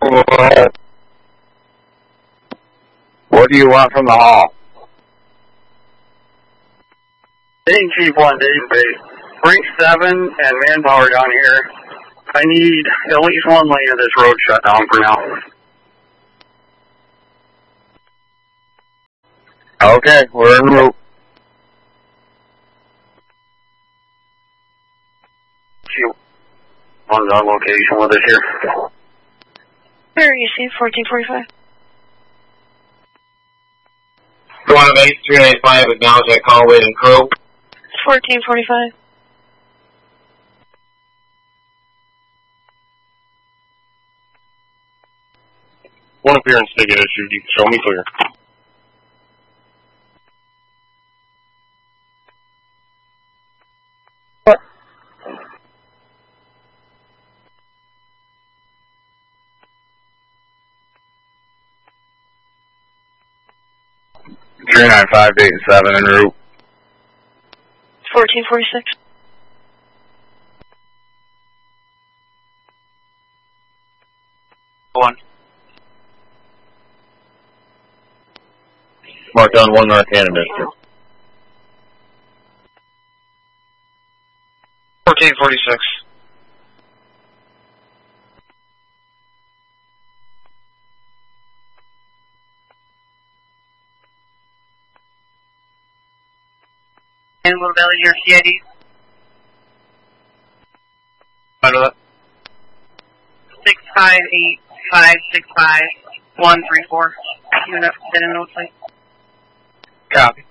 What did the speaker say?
What do you want from the hall? Hey, Chief 1 database. Rank 7 and manpower down here. I need at least one lane of this road shut down for now. Okay, we're en route. Chief 1's on location with us here. Where are you, Chief? 1445. One of 8385 acknowledge that call, waiting crew. 1445. One appearance ticket issued. You can show me clear. Three 9-5 Dayton 7 en route. 1446. One. Marked on 1 North Canada. 1446. And Little Valley here, CID. Under that. 658-565-134. Unit, then in the plate. Copy.